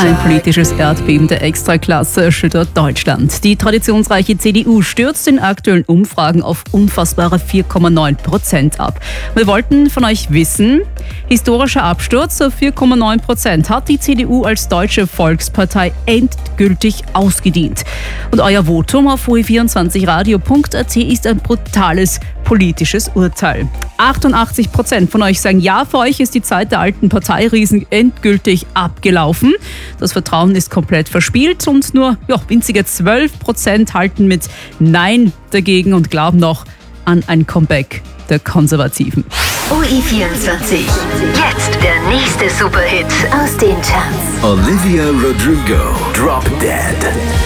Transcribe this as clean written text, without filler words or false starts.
Ein politisches Erdbeben der Extraklasse erschüttert Deutschland. Die traditionsreiche CDU stürzt in aktuellen Umfragen auf unfassbare 4,9% ab. Wir wollten von euch wissen, historischer Absturz auf 4,9%. Hat die CDU als deutsche Volkspartei endgültig ausgedient? Und euer Votum auf OE24radio.at ist ein brutales politisches Urteil. 88% von euch sagen ja, für euch ist die Zeit der alten Parteiriesen endgültig abgelaufen. Das Vertrauen ist komplett verspielt und nur winzige 12% halten mit Nein dagegen und glauben noch an ein Comeback der Konservativen. OE24. Jetzt der nächste Superhit aus den Charts. Olivia Rodrigo, Drop Dead.